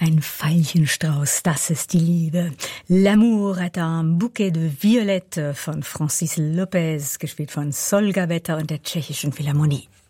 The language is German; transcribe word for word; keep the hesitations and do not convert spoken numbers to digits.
Ein Veilchenstrauß, das ist die Liebe. L'amour est un bouquet de Violette von Francis Lopez, gespielt von Solga Wetter und der Tschechischen Philharmonie.